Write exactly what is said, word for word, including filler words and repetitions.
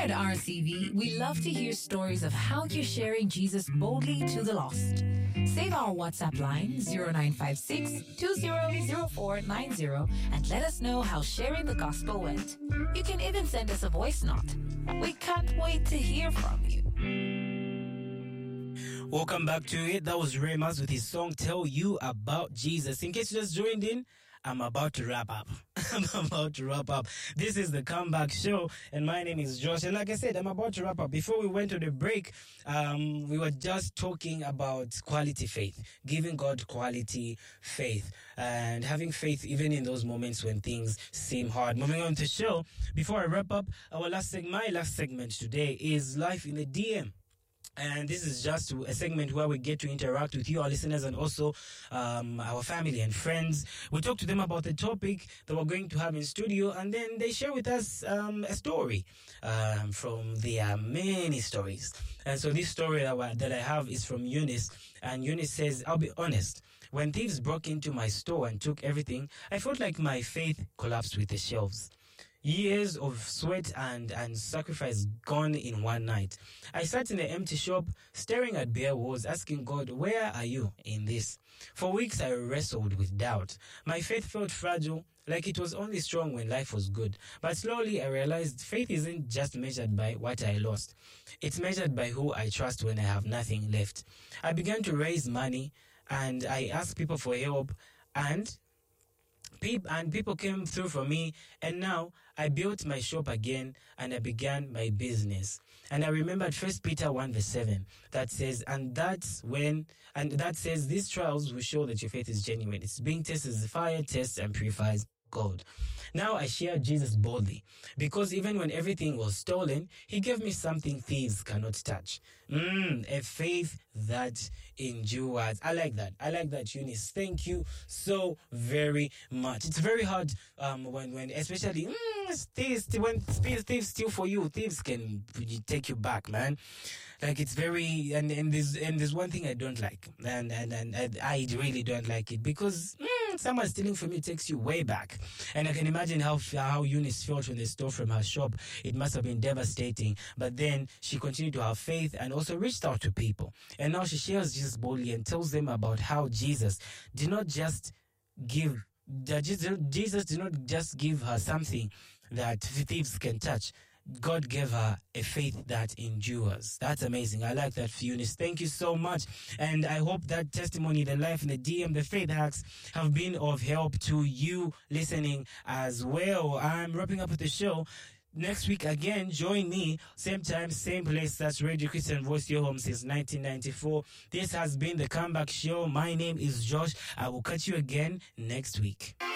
At R C V, we love to hear stories of how you're sharing Jesus boldly to the lost. Save our WhatsApp line zero nine five six, two zero zero four nine zero and let us know how sharing the gospel went. You can even send us a voice note. We can't wait to hear from you. Welcome back to it. That was Remas with his song Tell You About Jesus. In case you just joined in, I'm about to wrap up. I'm about to wrap up. This is the Comeback Show, and my name is Josh. And like I said, I'm about to wrap up. Before we went to the break, um, we were just talking about quality faith, giving God quality faith, and having faith even in those moments when things seem hard. Moving on to the show, before I wrap up, our last seg- my last segment today is Life in the D M. And this is just a segment where we get to interact with you, our listeners, and also um, our family and friends. We talk to them about the topic that we're going to have in studio, and then they share with us um, a story um, from their many stories. And so this story that, I, that I have is from Eunice. And Eunice says, I'll be honest, when thieves broke into my store and took everything, I felt like my faith collapsed with the shelves. Years of sweat and, and sacrifice gone in one night. I sat in the empty shop, staring at bare walls, asking God, where are you in this? For weeks I wrestled with doubt. My faith felt fragile, like it was only strong when life was good. But slowly I realized faith isn't just measured by what I lost. It's measured by who I trust when I have nothing left. I began to raise money, and I asked people for help, and People and people came through for me, and now I built my shop again and I began my business. And I remembered First Peter one verse seven that says, and that's when, and that says these trials will show that your faith is genuine. It's being tested as the fire tests and purifies God. Now I share Jesus boldly, because even when everything was stolen, he gave me something thieves cannot touch. Mm, a faith that endures. I like that. I like that, Eunice. Thank you so very much. It's very hard um, when, when especially mm, thieves, when thieves steal for you, thieves can take you back, man. Like it's very, and, and there's, and there's one thing I don't like, and, and, and, and I really don't like it, because mm, someone stealing from you takes you way back. And I can imagine how how Eunice felt when they stole from her shop. It must have been devastating. But then she continued to have faith and also reached out to people. And now she shares Jesus boldly and tells them about how Jesus did not just give, that Jesus did not just give her something that thieves can touch. God gave her a faith that endures. That's amazing. I like that, Eunice. Thank you so much. And I hope that testimony, the life in the D M, the faith hacks have been of help to you listening as well. I'm wrapping up with the show. Next week again, join me, same time, same place. That's Radio Christian Voice, your home since nineteen ninety-four. This has been the Comeback Show. My name is Josh. I will catch you again next week.